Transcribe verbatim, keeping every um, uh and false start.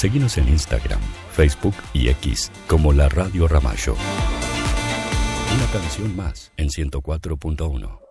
Seguinos en Instagram, Facebook y X como La Radio Ramallo. Una canción más en ciento cuatro punto uno.